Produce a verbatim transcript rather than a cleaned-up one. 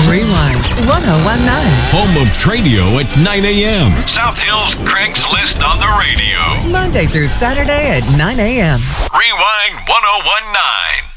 Rewind ten nineteen. Home of Tradio at nine a.m. South Hill's Craigslist on the radio. Monday through Saturday at nine a.m. Rewind ten nineteen.